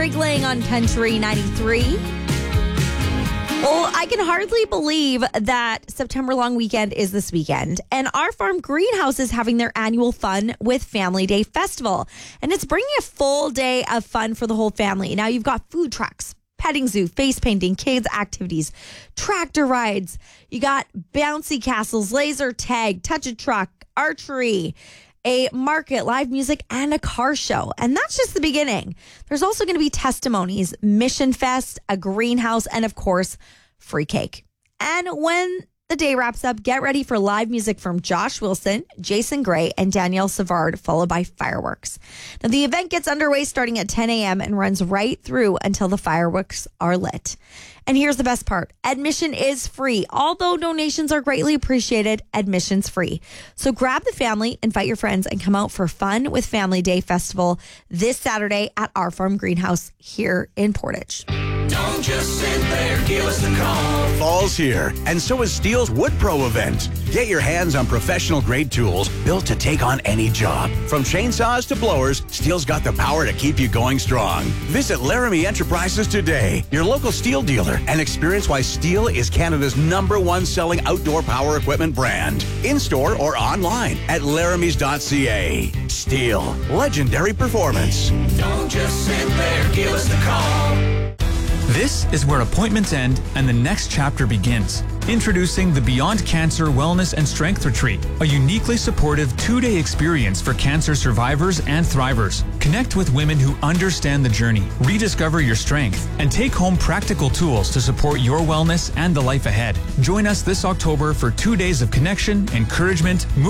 Drake Lang on Country 93. Well, I can hardly believe that September long weekend is this weekend. And Our Farm Greenhouse is having their annual Fun with Family Day Festival. And it's bringing a full day of fun for the whole family. Now you've got food trucks, petting zoo, face painting, kids activities, tractor rides. You got bouncy castles, laser tag, touch a truck, archery, a market, live music, and a car show. And that's just the beginning. There's also going to be testimonies, Mission Fest, a greenhouse, and of course, free cake. And when the day wraps up, get ready for live music from Josh Wilson, Jason Gray, and Danielle Savard, followed by fireworks. Now, the event gets underway starting at 10 a.m. and runs right through until the fireworks are lit. And here's the best part. Admission is free. Although donations are greatly appreciated, admission's free. So grab the family, invite your friends, and come out for Fun with Family Day Festival this Saturday at Our Farm Greenhouse here in Portage. Don't just sit there, give us the call. Fall's here, and so is Steel's Wood Pro event. Get your hands on professional-grade tools built to take on any job. From chainsaws to blowers, Steel's got the power to keep you going strong. Visit Laramie Enterprises today, your local Steel dealer, and experience why Steel is Canada's #1 selling outdoor power equipment brand. In-store or online at laramies.ca. Steel, legendary performance. Don't just sit there, give us the call. This is where appointments end and the next chapter begins. Introducing the Beyond Cancer Wellness and Strength Retreat, a uniquely supportive 2-day experience for cancer survivors and thrivers. Connect with women who understand the journey, rediscover your strength, and take home practical tools to support your wellness and the life ahead. Join us this October for 2 days of connection, encouragement,